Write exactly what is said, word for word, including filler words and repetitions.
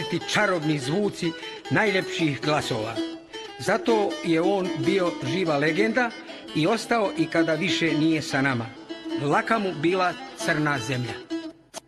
čuti čarobni zvuci najljepših glasova. Zato je on bio živa legenda i ostao i kada više nije sa nama. Laka mu bila crna zemlja.